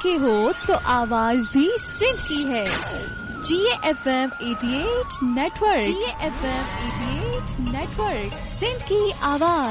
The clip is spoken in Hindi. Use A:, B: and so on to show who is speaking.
A: आंखें हो तो आवाज भी सिंध की है। GFM 88 network, GFM 88 network, Sindh की आवाज।